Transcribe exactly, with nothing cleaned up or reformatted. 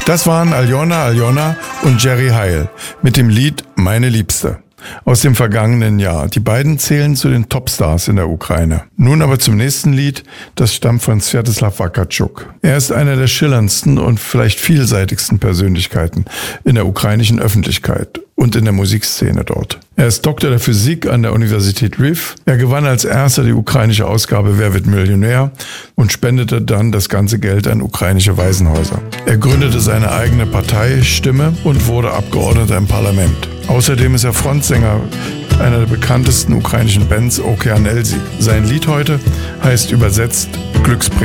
Das waren Aljona Aljona und Jerry Heil mit dem Lied Meine Liebste aus dem vergangenen Jahr. Die beiden zählen zu den Topstars in der Ukraine. Nun aber zum nächsten Lied, das stammt von Swiatoslav Wakartschuk. Er ist einer der schillerndsten und vielleicht vielseitigsten Persönlichkeiten in der ukrainischen Öffentlichkeit und in der Musikszene dort. Er ist Doktor der Physik an der Universität Lviv. Er gewann als erster die ukrainische Ausgabe Wer wird Millionär und spendete dann das ganze Geld an ukrainische Waisenhäuser. Er gründete seine eigene Partei Stimme und wurde Abgeordneter im Parlament. Außerdem ist er Frontsänger einer der bekanntesten ukrainischen Bands Okean Elzy. Sein Lied heute heißt übersetzt Glücksbringer.